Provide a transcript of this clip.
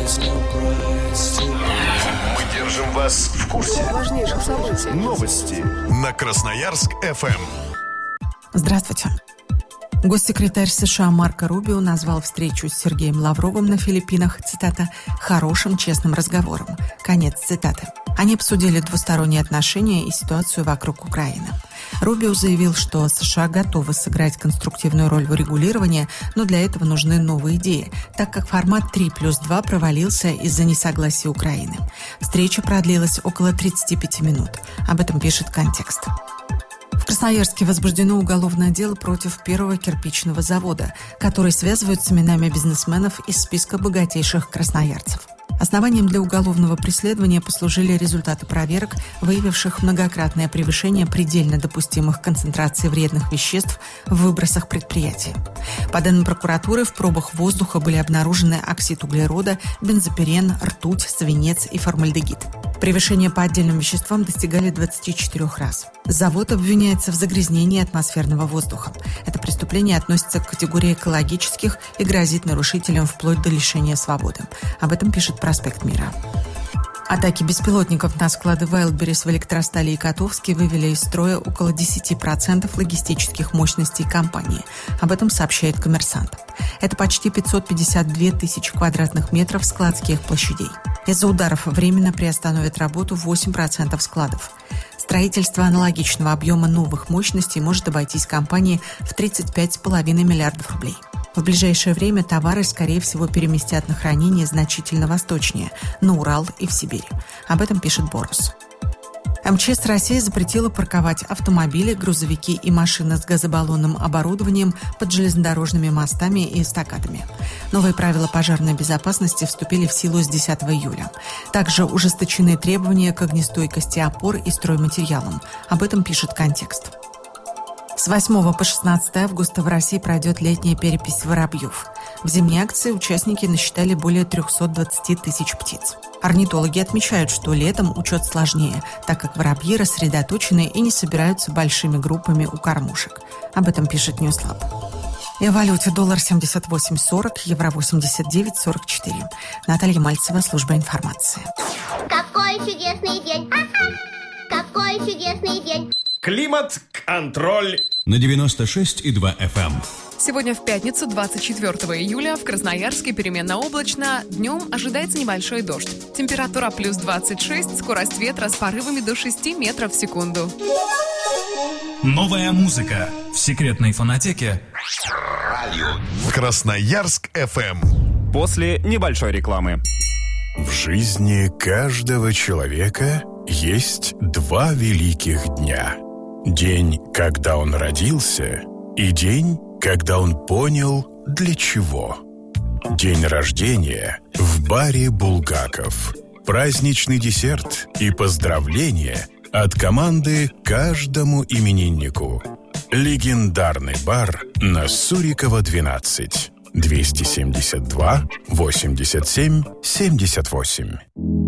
Мы держим вас в курсе важнейших событий. Новости на Красноярск ФМ. Здравствуйте. Госсекретарь США Марко Рубио назвал встречу с Сергеем Лавровым на Филиппинах, цитата, «хорошим, честным разговором». Конец цитаты. Они обсудили двусторонние отношения и ситуацию вокруг Украины. Рубио заявил, что США готовы сыграть конструктивную роль в урегулировании, но для этого нужны новые идеи, так как формат 3+2 провалился из-за несогласия Украины. Встреча продлилась около 35 минут. Об этом пишет «Контекст». В Красноярске возбуждено уголовное дело против первого кирпичного завода, который связывают с именами бизнесменов из списка богатейших красноярцев. Основанием для уголовного преследования послужили результаты проверок, выявивших многократное превышение предельно допустимых концентраций вредных веществ в выбросах предприятия. По данным прокуратуры, в пробах воздуха были обнаружены оксид углерода, бензопирен, ртуть, свинец и формальдегид. Превышения по отдельным веществам достигали 24 раз. Завод обвиняется в загрязнении атмосферного воздуха. Это преступление относится к категории экологических и грозит нарушителям вплоть до лишения свободы. Об этом пишет «Проспект Мира». Атаки беспилотников на склады Wildberries в Электростале и Котовске вывели из строя около 10% логистических мощностей компании. Об этом сообщает «Коммерсант». Это почти 552 тысячи квадратных метров складских площадей. Из-за ударов временно приостановят работу 8% складов. Строительство аналогичного объема новых мощностей может обойтись компании в 35,5 миллиардов рублей. В ближайшее время товары, скорее всего, переместят на хранение значительно восточнее, на Урал и в Сибирь. Об этом пишет «Борус». МЧС России запретила парковать автомобили, грузовики и машины с газобаллонным оборудованием под железнодорожными мостами и эстакадами. Новые правила пожарной безопасности вступили в силу с 10 июля. Также ужесточены требования к огнестойкости опор и стройматериалам. Об этом пишет «Контекст». С 8 по 16 августа в России пройдет летняя перепись воробьев. В зимней акции участники насчитали более 320 тысяч птиц. Орнитологи отмечают, что летом учет сложнее, так как воробьи рассредоточены и не собираются большими группами у кормушек. Об этом пишет Ньюслаб. И о валюте: доллар 78.40, евро 89.44. Наталья Мальцева, служба информации. Какой чудесный день! Какой чудесный день! Климат-контроль на 96,2 FM. Сегодня в пятницу, 24 июля, в Красноярске переменно облачно. Днем ожидается небольшой дождь. Температура плюс 26, скорость ветра с порывами до 6 метров в секунду. Новая музыка в секретной фонотеке Красноярск ФМ. после небольшой рекламы. В жизни каждого человека есть два великих дня. День, когда он родился, и день, когда он понял, для чего. День рождения в баре «Булгаков». Праздничный десерт и поздравления от команды каждому имениннику. Легендарный бар на Сурикова, 12. 272 87 78.